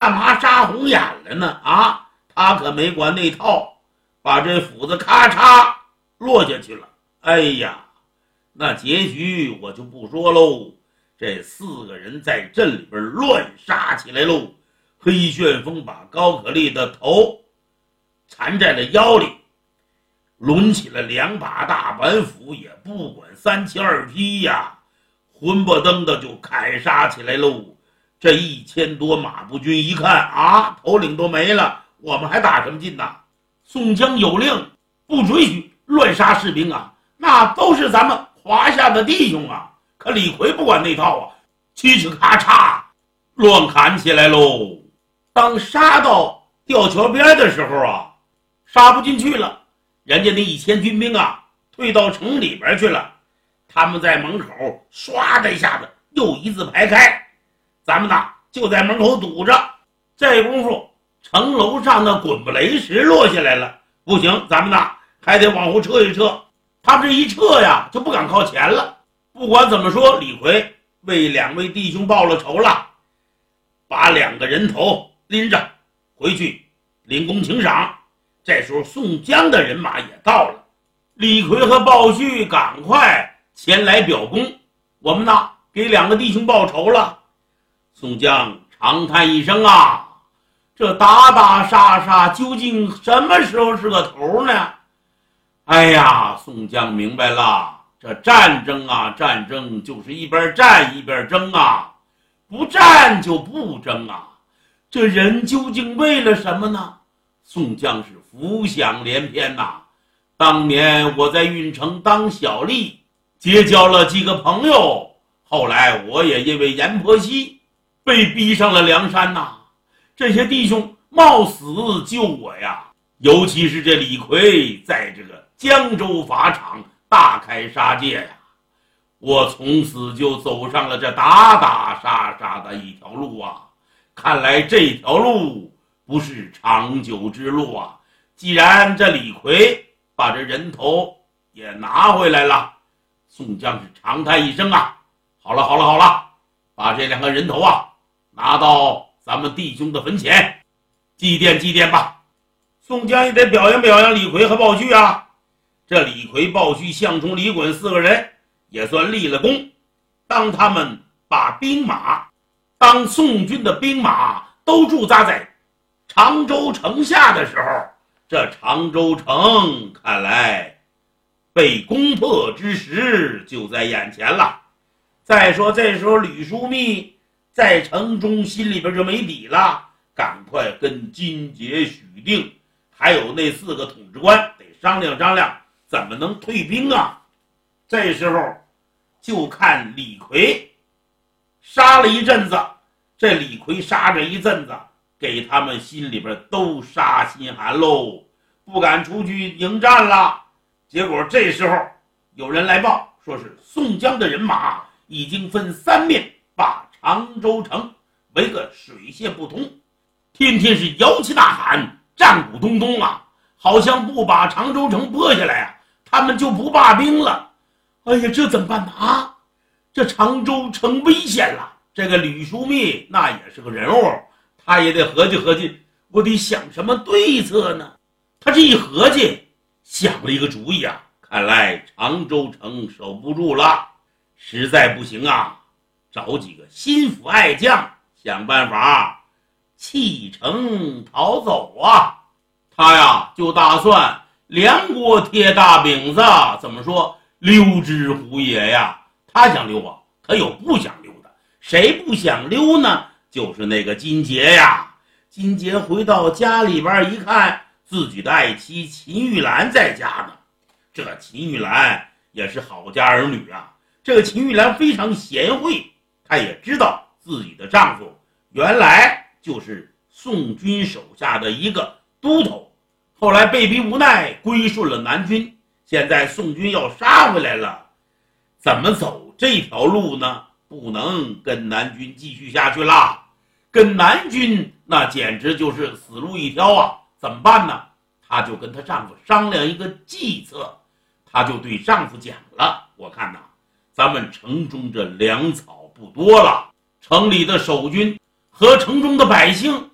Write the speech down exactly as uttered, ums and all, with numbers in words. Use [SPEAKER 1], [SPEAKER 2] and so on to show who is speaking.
[SPEAKER 1] 干嘛杀红眼了呢？啊，他可没管那套，把这斧子咔嚓落下去了。哎呀，那结局我就不说喽。这四个人在镇里边乱杀起来喽。黑旋风把高可丽的头缠在了腰里，抡起了两把大板斧，也不管三七二十一呀，魂不登的就砍杀起来喽。这一千多马步军一看啊，头领都没了，我们还打什么劲呢？宋江有令，不准许乱杀士兵啊，那都是咱们华夏的弟兄啊。可李逵不管那套啊，嘁哧咔嚓乱砍起来喽。当杀到吊桥边的时候啊，杀不进去了，人家那一千军兵啊退到城里边去了。他们在门口唰的一下子又一字排开，咱们呢就在门口堵着。这功夫城楼上的滚不雷石落下来了，不行，咱们呢还得往后撤一撤。他们这一撤呀就不敢靠前了。不管怎么说，李逵为两位弟兄报了仇了，把两个人头拎着回去领功请赏。这时候宋江的人马也到了，李逵和鲍旭赶快前来表功，我们呢给两个弟兄报仇了。宋江长叹一声啊，这打打杀杀究竟什么时候是个头呢？哎呀，宋江明白了，这战争啊，战争就是一边战一边争啊，不战就不争啊。这人究竟为了什么呢？宋江是浮想联翩呐、啊。当年我在运城当小吏，结交了几个朋友，后来我也因为阎婆惜被逼上了梁山呐、啊。这些弟兄冒死救我呀，尤其是这李逵在这个江州法场大开杀戒呀，我从此就走上了这打打杀杀的一条路啊。看来这条路不是长久之路啊。既然这李逵把这人头也拿回来了，宋江是长叹一声啊，好了好了好了，把这两个人头啊拿到咱们弟兄的坟前祭奠祭奠吧。宋江也得表扬表扬李逵和鲍旭啊。这李逵、鲍旭、项冲、李衮四个人也算立了功。当他们把兵马，当宋军的兵马都驻扎在常州城下的时候，这常州城看来被攻破之时就在眼前了。再说这时候吕枢密在城中心里边就没底了，赶快跟金杰、许定还有那四个统治官得商量商量怎么能退兵啊。这时候就看李逵杀了一阵子，这李逵杀这一阵子，给他们心里边都杀心寒喽，不敢出去迎战了。结果这时候有人来报，说是宋江的人马已经分三面把常州城围个水泄不通，天天是摇旗呐喊，战鼓咚咚啊，好像不把常州城破下来啊，他们就不罢兵了。哎呀，这怎么办呢？啊，这常州城危险了。这个吕枢密那也是个人物，他也得合计合计，我得想什么对策呢？他这一合计，想了一个主意啊，看来常州城守不住了，实在不行啊，找几个心腹爱将，想办法弃城逃走啊。他呀就打算梁国贴大饼子，怎么说，溜之乎也呀。他想溜啊，可有不想溜的，谁不想溜呢？就是那个金杰呀。金杰回到家里边一看，自己的爱妻秦玉兰在家呢。这秦玉兰也是好家儿女啊。这个秦玉兰非常贤惠，她也知道自己的丈夫原来就是宋军手下的一个都头，后来被逼无奈归顺了南军，现在宋军要杀回来了，怎么走这条路呢？不能跟南军继续下去了，跟南军那简直就是死路一条啊！怎么办呢？她就跟她丈夫商量一个计策，她就对丈夫讲了，我看呐，咱们城中这粮草不多了，城里的守军和城中的百姓